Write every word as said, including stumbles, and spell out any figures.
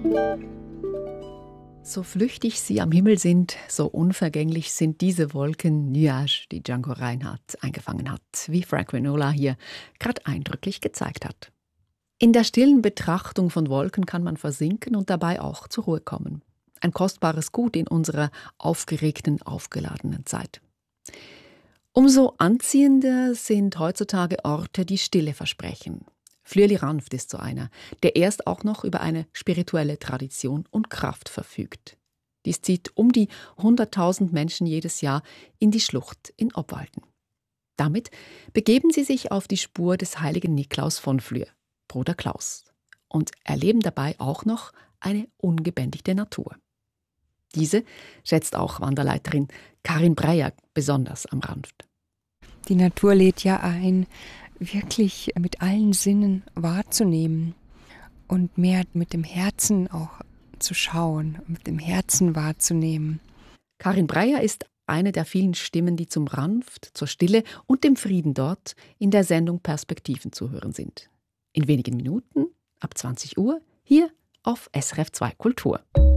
So flüchtig sie am Himmel sind, so unvergänglich sind diese Wolken Nuages, die Django Reinhardt eingefangen hat, wie Frank Minola hier gerade eindrücklich gezeigt hat. In der stillen Betrachtung von Wolken kann man versinken und dabei auch zur Ruhe kommen. Ein kostbares Gut in unserer aufgeregten, aufgeladenen Zeit. Umso anziehender sind heutzutage Orte, die Stille versprechen. Flüeli-Ranft ist so einer, der erst auch noch über eine spirituelle Tradition und Kraft verfügt. Dies zieht um die hunderttausend Menschen jedes Jahr in die Schlucht in Obwalden. Damit begeben sie sich auf die Spur des heiligen Niklaus von Flür, Bruder Klaus, und erleben dabei auch noch eine ungebändigte Natur. Diese schätzt auch Wanderleiterin Karin Breyer besonders am Ranft. Die Natur lädt ja ein, wirklich mit allen Sinnen wahrzunehmen und mehr mit dem Herzen auch zu schauen, mit dem Herzen wahrzunehmen. Karin Breyer ist eine der vielen Stimmen, die zum Ranft, zur Stille und dem Frieden dort in der Sendung Perspektiven zu hören sind. In wenigen Minuten, ab zwanzig Uhr, hier auf S R F zwei Kultur.